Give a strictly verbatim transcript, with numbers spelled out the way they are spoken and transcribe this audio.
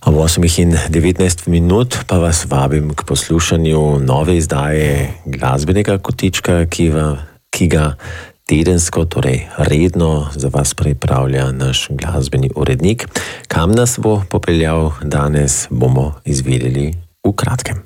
Ob osmih in devetnajst minut pa vas vabim k poslušanju nove izdaje glasbenega kotička, ki, va, ki ga tedensko, torej redno za vas pripravlja naš glasbeni urednik. Kam nas bo popeljal danes, bomo izvedeli v kratkem.